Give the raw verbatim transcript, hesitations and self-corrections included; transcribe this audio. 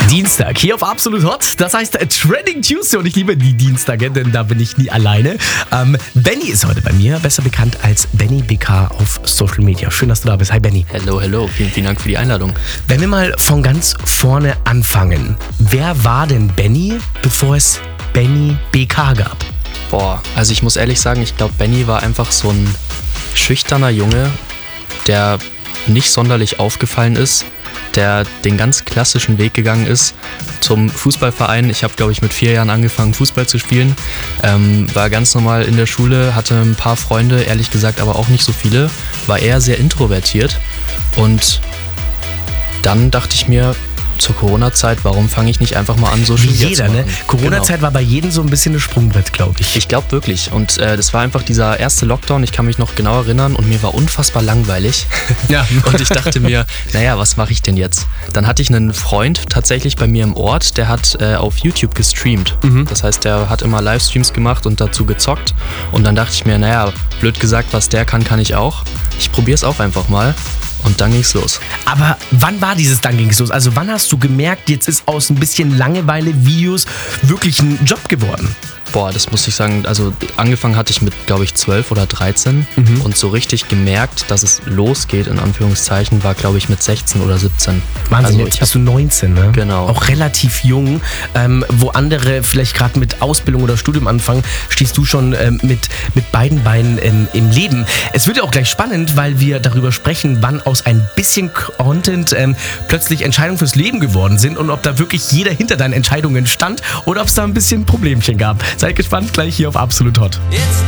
Dienstag hier auf Absolut Hot. Das heißt Trending Tuesday und ich liebe die Dienstage, denn da bin ich nie alleine. Ähm, Benny ist heute bei mir, besser bekannt als Benny B K auf Social Media. Schön, dass du da bist. Hi Benny. Hello, hello. Vielen, vielen Dank für die Einladung. Wenn wir mal von ganz vorne anfangen. Wer war denn Benny, bevor es Benny B K gab? Boah, also ich muss ehrlich sagen, ich glaube, Benny war einfach so ein schüchterner Junge, der nicht sonderlich aufgefallen ist, der den ganz klassischen Weg gegangen ist zum Fußballverein. Ich habe, glaube ich, mit vier Jahren angefangen, Fußball zu spielen. Ähm, war ganz normal in der Schule, hatte ein paar Freunde, ehrlich gesagt aber auch nicht so viele. War eher sehr introvertiert. Und dann dachte ich mir, zur Corona-Zeit, warum fange ich nicht einfach mal an, Social Media jeder, zu machen? Ne? Corona-Zeit Genau. war bei jedem so ein bisschen ein Sprungbrett, glaube ich. Ich glaube wirklich. Und äh, das war einfach dieser erste Lockdown, ich kann mich noch genau erinnern und mir war unfassbar langweilig. Ja. Und ich dachte mir, naja, was mache ich denn jetzt? Dann hatte ich einen Freund tatsächlich bei mir im Ort, der hat äh, auf YouTube gestreamt. Mhm. Das heißt, der hat immer Livestreams gemacht und dazu gezockt. Und dann dachte ich mir, naja, blöd gesagt, was der kann, kann ich auch. Ich probiere es auch einfach mal. Und dann ging's los. Aber wann war dieses dann ging's los? Also wann hast du gemerkt, jetzt ist aus ein bisschen Langeweile Videos wirklich ein Job geworden? Boah, das muss ich sagen, also angefangen hatte ich mit, glaube ich, zwölf oder dreizehn mhm. und so richtig gemerkt, dass es losgeht, in Anführungszeichen, war, glaube ich, mit sechzehn oder siebzehn. Wahnsinn, also jetzt bist du neunzehn, ne? Genau. Auch relativ jung, ähm, wo andere vielleicht gerade mit Ausbildung oder Studium anfangen, stehst du schon ähm, mit, mit beiden Beinen ähm, im Leben. Es wird ja auch gleich spannend, weil wir darüber sprechen, wann aus ein bisschen Content ähm, plötzlich Entscheidungen fürs Leben geworden sind und ob da wirklich jeder hinter deinen Entscheidungen stand oder ob es da ein bisschen Problemchen gab. Seid gespannt, gleich hier auf Absolut Hot.